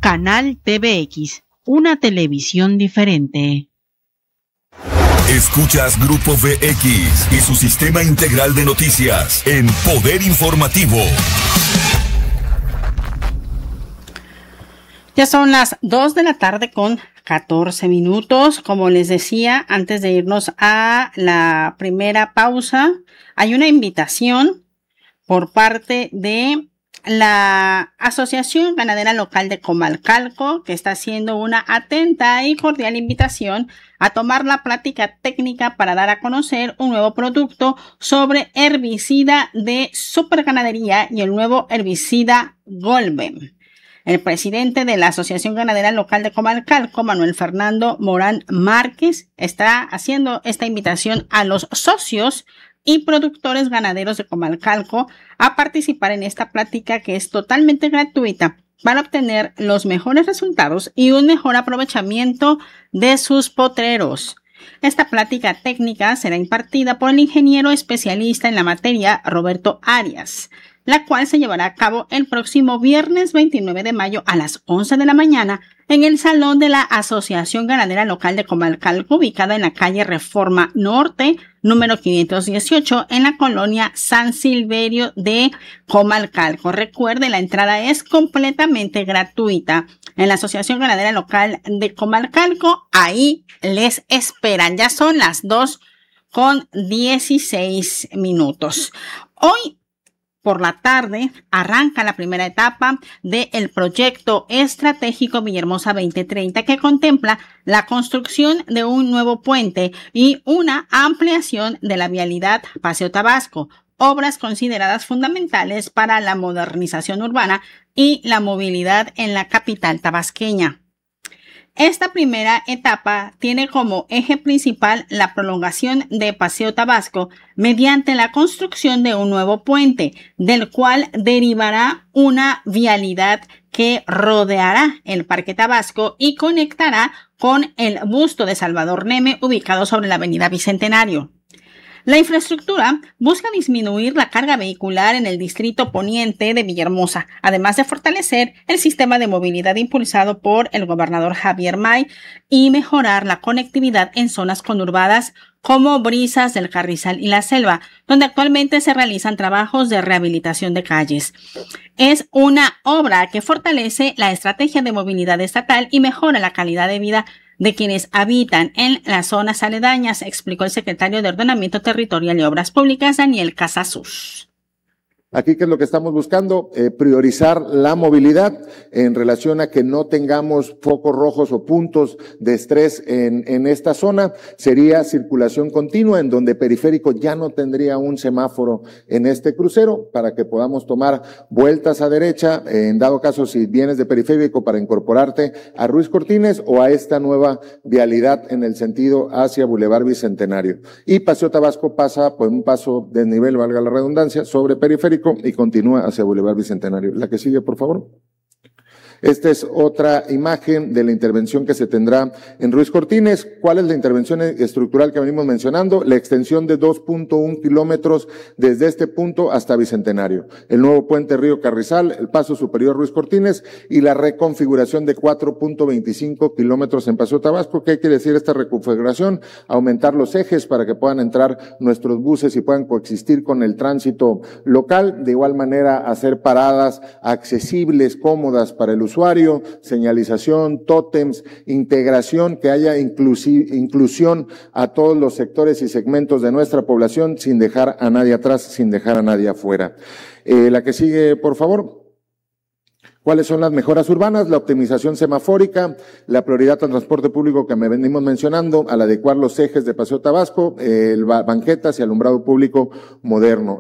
Canal TVX, una televisión diferente. Escuchas Grupo VX y su sistema integral de noticias en Poder Informativo. Ya son las 2 de la tarde con 14 minutos. Como les decía, antes de irnos a la primera pausa, hay una invitación por parte de la Asociación Ganadera Local de Comalcalco, que está haciendo una atenta y cordial invitación a tomar la plática técnica para dar a conocer un nuevo producto sobre herbicida de superganadería y el nuevo herbicida Golbem. El presidente de la Asociación Ganadera Local de Comalcalco, Manuel Fernando Morán Márquez, está haciendo esta invitación a los socios y productores ganaderos de Comalcalco a participar en esta plática, que es totalmente gratuita, para obtener los mejores resultados y un mejor aprovechamiento de sus potreros. Esta plática técnica será impartida por el ingeniero especialista en la materia Roberto Arias, la cual se llevará a cabo el próximo viernes 29 de mayo a las 11 de la mañana en el Salón de la Asociación Ganadera Local de Comalcalco, ubicada en la calle Reforma Norte, número 518, en la colonia San Silverio de Comalcalco. Recuerde, la entrada es completamente gratuita. En la Asociación Ganadera Local de Comalcalco, ahí les esperan. Ya son las 2:16. Hoy por la tarde arranca la primera etapa del proyecto estratégico Villahermosa 2030, que contempla la construcción de un nuevo puente y una ampliación de la vialidad Paseo Tabasco, obras consideradas fundamentales para la modernización urbana y la movilidad en la capital tabasqueña. Esta primera etapa tiene como eje principal la prolongación de Paseo Tabasco mediante la construcción de un nuevo puente, del cual derivará una vialidad que rodeará el Parque Tabasco y conectará con el busto de Salvador Neme, ubicado sobre la Avenida Bicentenario. La infraestructura busca disminuir la carga vehicular en el distrito poniente de Villahermosa, además de fortalecer el sistema de movilidad impulsado por el gobernador Javier May y mejorar la conectividad en zonas conurbadas como Brisas del Carrizal y La Selva, donde actualmente se realizan trabajos de rehabilitación de calles. Es una obra que fortalece la estrategia de movilidad estatal y mejora la calidad de vida de quienes habitan en las zonas aledañas, explicó el secretario de Ordenamiento Territorial y Obras Públicas, Daniel Casasus. Aquí, ¿qué es lo que estamos buscando? Priorizar la movilidad en relación a que no tengamos focos rojos o puntos de estrés en esta zona. Sería circulación continua, en donde Periférico ya no tendría un semáforo en este crucero, para que podamos tomar vueltas a derecha, en dado caso si vienes de Periférico para incorporarte a Ruiz Cortines o a esta nueva vialidad en el sentido hacia Boulevard Bicentenario. Y Paseo Tabasco pasa por un paso de nivel, valga la redundancia, sobre Periférico y continúa hacia Boulevard Bicentenario. La que sigue, por favor. Esta es otra imagen de la intervención que se tendrá en Ruiz Cortines. ¿Cuál es la intervención estructural que venimos mencionando? La extensión de 2.1 kilómetros desde este punto hasta Bicentenario. El nuevo puente Río Carrizal, el paso superior Ruiz Cortines y la reconfiguración de 4.25 kilómetros en Paseo Tabasco. ¿Qué quiere decir esta reconfiguración? Aumentar los ejes para que puedan entrar nuestros buses y puedan coexistir con el tránsito local. De igual manera, hacer paradas accesibles, cómodas para el usuario, señalización, tótems, integración, que haya inclusión a todos los sectores y segmentos de nuestra población, sin dejar a nadie atrás, sin dejar a nadie afuera. La que sigue, por favor. ¿Cuáles son las mejoras urbanas? La optimización semafórica, la prioridad al transporte público que me venimos mencionando, al adecuar los ejes de Paseo Tabasco, banquetas y alumbrado público moderno.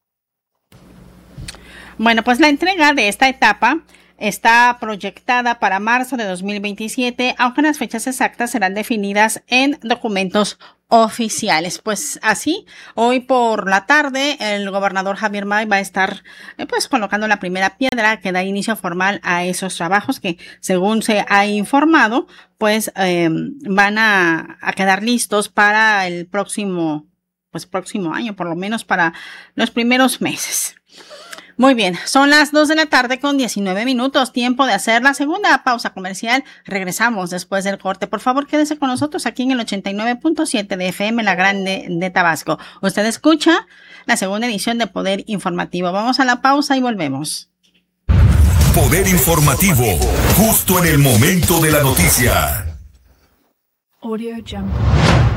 Bueno, pues la entrega de esta etapa está proyectada para marzo de 2027, aunque las fechas exactas serán definidas en documentos oficiales. Pues así, hoy por la tarde, el gobernador Javier May va a estar pues colocando la primera piedra que da inicio formal a esos trabajos que, según se ha informado, pues van a quedar listos para el próximo año, por lo menos para los primeros meses. Muy bien, son las 2 de la tarde con 19 minutos, tiempo de hacer la segunda pausa comercial. Regresamos después del corte. Por favor, quédese con nosotros aquí en el 89.7 de FM, La Grande de Tabasco. Usted escucha la segunda edición de Poder Informativo. Vamos a la pausa y volvemos. Poder Informativo, justo en el momento de la noticia. Audio Jungle.